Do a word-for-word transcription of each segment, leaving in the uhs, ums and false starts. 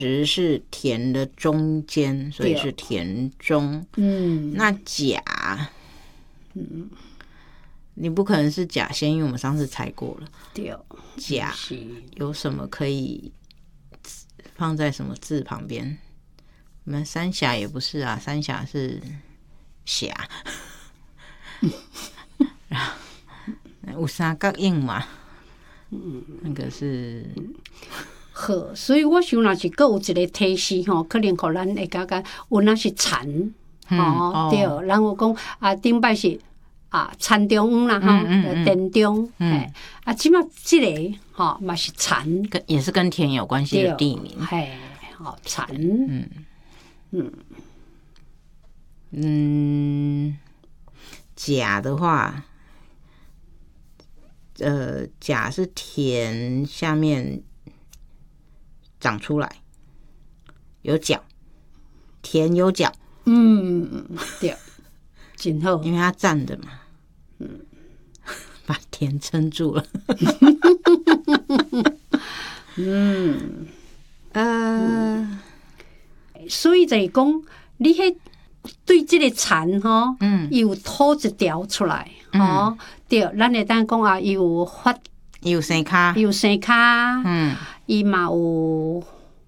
直是田的中间，所以是田中。嗯，那甲，嗯，你不可能是甲先，因为我们上次猜过了。 对， 甲有什么可以放在什么字旁边？我们三峡也不是啊，三峡是峡。有三角印嘛？嗯，那个是。 好，所以我想若是各有一个提示吼，可能互咱会感觉有那是田，吼、嗯哦、对，然后讲啊，顶摆是啊田中啦吼，田中，嘿，啊，即马即个吼嘛是田， 跟也是跟田有关系的地名， 嘿，好田，嗯嗯嗯，甲的话，呃，甲是田下面长出来，有角，田有角， 嗯，对，真好， 因为它站的嘛，嗯，把田撑住了， 嗯， 呃， 所以就是讲，你迄对这个田吼，嗯，有吐一条出来，吼、嗯，对，咱会当讲啊，有发。 有生卡， 有生卡，嗯，伊嘛有，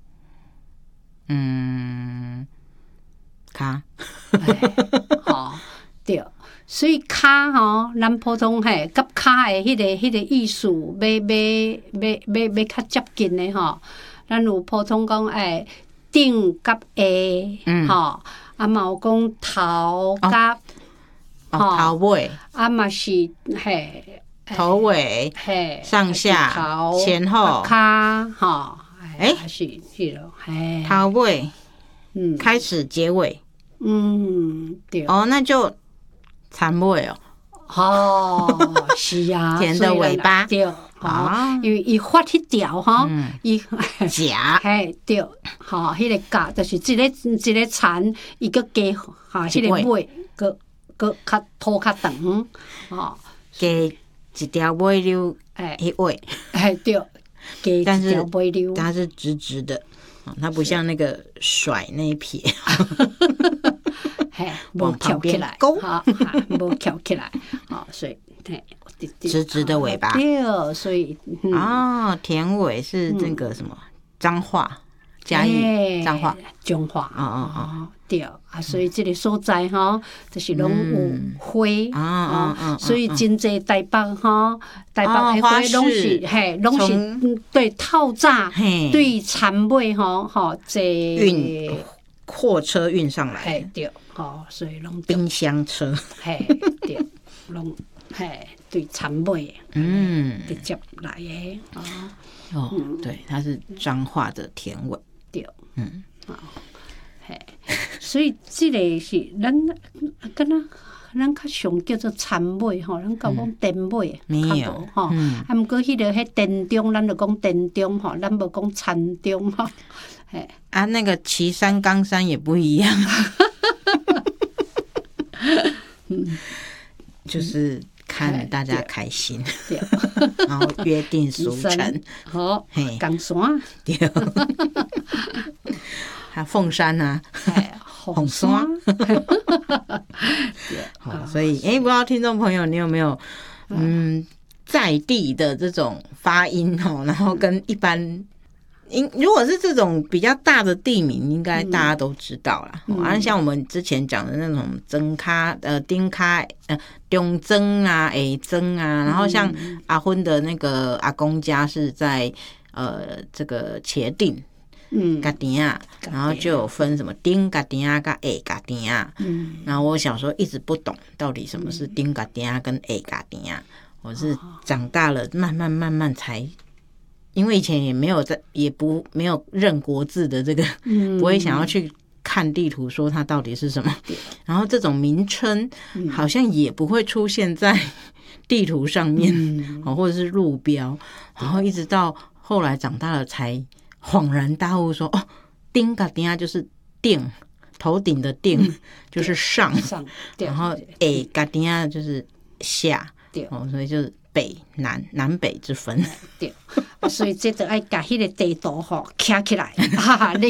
嗯，卡， 吼，对，所以卡吼，咱普通嘿，甲卡的迄个迄个意思，要要要要要较接近的吼，咱有普通讲诶，顶甲下，嗯，吼，啊嘛有讲头甲， 哦，头尾， 啊嘛是嘿。 头尾、上下、前后、 卡哈， 哎， 是是咯，哎， 头尾，嗯，开始结尾， 嗯，对， 哦，那就残尾哦， 哦，是啊， 田的尾巴， 对，啊，因为伊发迄条哈，伊夹， 嘿，对，哈，迄个夹就是一个一个田，伊个加哈，迄个尾个个较拖较长，哦， 加。一条尾溜，哎，一尾， 哎，对， 但是尾溜， 它是直直的，它不像那个甩那一撇， 嘿，无翘起来， 勾， 无翘起来，哦，所以，嘿， 直直的尾巴， 对，所以， 哦，田尾是那个什么彰化、嘉义、彰化、 彰化， 哦哦哦。 对啊，所以这个所在吼，就是拢有花啊，所以真济台北吼，台北的花拢是嘿，拢是对透早对田尾吼吼，这运货车运上来， 嘿对，吼，所以拢冰箱车， 嘿对，拢嘿对田尾，嗯，直接来的啊， 哦，对，它是彰化的田尾， 对，嗯，好。嘿，所以这个是咱敢若咱较常叫做田尾吼，咱讲讲田尾， 没有吼。啊，毋过迄个迄田中，咱就讲田中吼，咱无讲田中吼。嘿， 啊，那个旗山、冈山也不一样，嗯，就是看大家开心， 对， 然后约定俗成， 好，嘿，冈山， 对。还有凤山啊， 红山， 好，所以哎，不知道听众朋友你有没有嗯在地的这种发音哦，然后跟一般，因如果是这种比较大的地名，应该大家都知道啦。嗯、啊，像我们之前讲的那种曾卡、呃丁卡、呃中曾啊、A 曾啊，然后像阿昏的那个阿公家是在呃这个茄定。嗯，嘎丁啊，然后就有分什么丁嘎丁啊跟 A 嘎丁啊，嗯，然后我小时候一直不懂到底什么是丁嘎丁啊跟 A 嘎丁啊，我是长大了慢慢慢慢才，因为以前也没有在也不没有认国字的这个，嗯，不会想要去看地图说它到底是什么，然后这种名称好像也不会出现在地图上面，嗯，或者是路标，然后一直到后来长大了才。恍然大悟说：“哦，顶嘎顶啊，就是顶，头顶的顶，嗯、就是上， 上然后诶嘎顶啊就是下，哦，所以就是北南南北之分。 对，所以这就爱把迄个地图吼徛起来，哈哈，你